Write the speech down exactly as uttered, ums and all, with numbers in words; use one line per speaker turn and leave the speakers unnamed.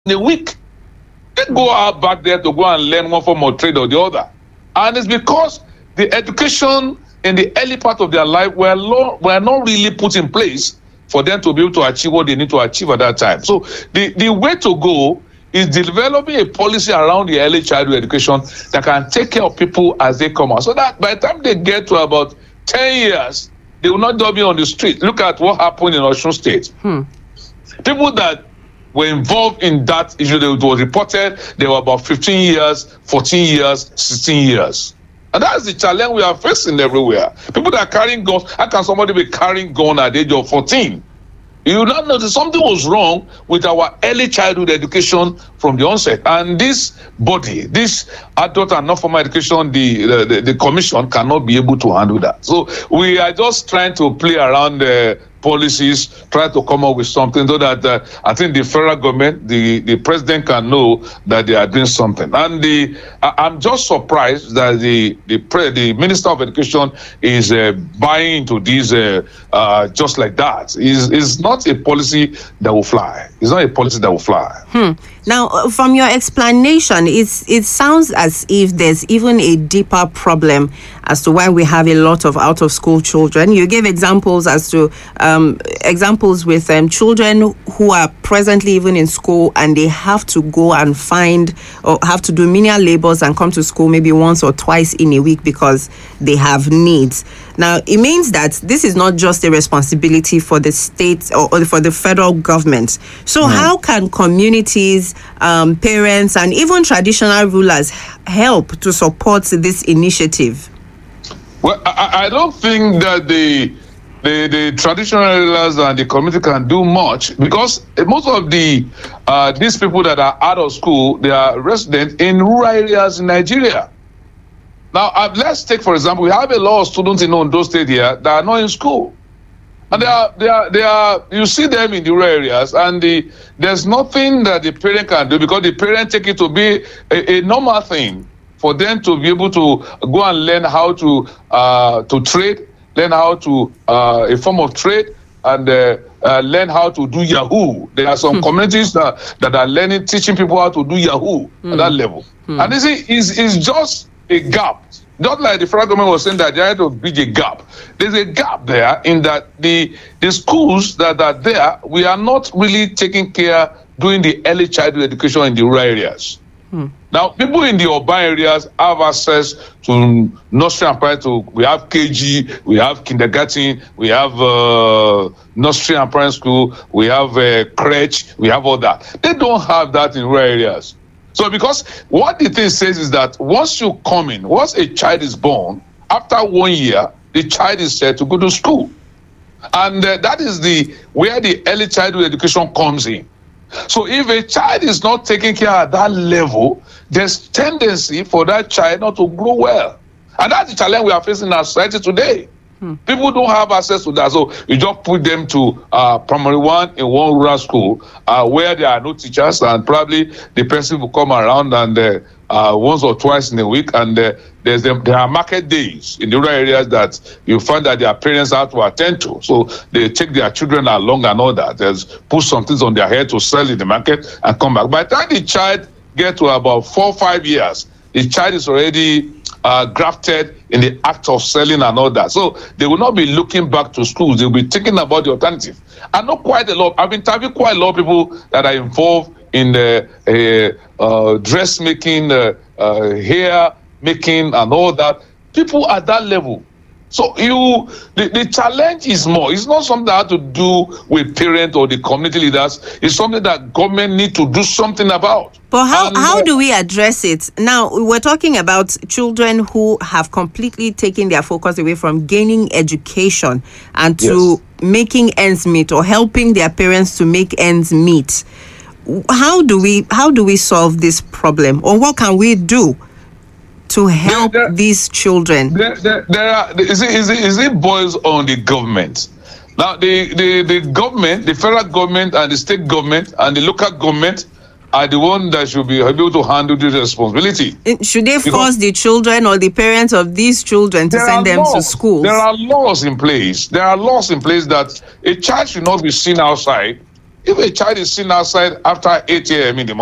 in a week. They go out back there to go and learn one form of trade or the other. And it's because the education in the early part of their life were, lo- were not really put in place for them to be able to achieve what they need to achieve at that time. So the, the way to go is developing a policy around the early childhood education that can take care of people as they come out. So that by the time they get to about ten years, they will not be on the street. Look at what happened in Osun State. Hmm. People that were involved in that issue, they was reported, they were about fifteen years, fourteen years, sixteen years. And that's the challenge we are facing everywhere. People that are carrying guns, how can somebody be carrying gun at the age of fourteen? You will not notice something was wrong with our early childhood education from the onset. And this body, this adult and non-formal education, the, the, the, the commission cannot be able to handle that. So we are just trying to play around the policies, try to come up with something so that uh, I think the federal government, the, the president can know that they are doing something. And the I, I'm just surprised that the the, pre, the Minister of Education is uh, buying into this uh, uh, just like that. It's, it's not a policy that will fly. It's not a policy that will fly.
Hmm. Now, from your explanation, it's, it sounds as if there's even a deeper problem as to why we have a lot of out-of-school children. You gave examples as to um, examples with um, children who are presently even in school and they have to go and find or have to do menial labors and come to school maybe once or twice in a week because they have needs. Now, it means that this is not just a responsibility for the state or, or for the federal government. So mm. how can communities, um, parents, and even traditional rulers help to support this initiative?
Well, I, I don't think that the, the the traditional rulers and the community can do much because most of the uh, these people that are out of school, they are resident in rural areas in Nigeria. Now, uh, let's take, for example, we have a lot of students in Ondo State here that are not in school. And they are, they are, they are, you see them in the rural areas, and the, there's nothing that the parent can do because the parent take it to be a, a normal thing for them to be able to go and learn how to uh, to trade, learn how to, uh, a form of trade, and uh, uh, learn how to do Yahoo. There are some communities that, that are learning, teaching people how to do Yahoo mm. at that level. Mm. And this is, is just a gap. Not like the federal government was saying that they had to bridge a gap. There's a gap there in that the the schools that are there, we are not really taking care doing the early childhood education in the rural areas. Hmm. Now, people in the urban areas have access to nursery and primary. To, we have K G, we have kindergarten, we have uh, nursery and primary school, we have uh, crèche, we have all that. They don't have that in rural areas. So because what the thing says is that once you come in, once a child is born, after one year, the child is said to go to school. And uh, that is the where the early childhood education comes in. So if a child is not taken care at that level, there's tendency for that child not to grow well. And that's the challenge we are facing in our society today. Hmm. People don't have access to that. So you just put them to uh, primary one in one rural school uh, where there are no teachers, and probably the person will come around and uh, uh, once or twice in a week. And uh, there's them, there are market days in the rural areas that you find that their parents have to attend to. So they take their children along and all that. There's put some things on their head to sell in the market and come back. By the time the child gets to about four or five years, the child is already Uh, grafted in the act of selling and all that. So they will not be looking back to schools. They will be thinking about the alternative. I know quite a lot. I've interviewed quite a lot of people that are involved in uh, uh, uh, dressmaking, uh, uh, hair making and all that. People at that level. So you, the, the challenge is more. It's not something that has to do with parents or the community leaders. It's something that government need to do something about.
But how,
and,
how
uh,
do we address it? Now, we're talking about children who have completely taken their focus away from gaining education and to yes. making ends meet or helping their parents to make ends meet. How do we, how do we solve this problem, or what can we do to help there, there, these children?
There, there, there are, is, it, is, it, is it boils on the government? Now, the, the, the government, the federal government and the state government and the local government are the ones that should be able to handle this responsibility.
Should they because force the children or the parents of these children to send them
laws,
to school?
There are laws in place. There are laws in place that a child should not be seen outside If a child is seen outside after eight a m in the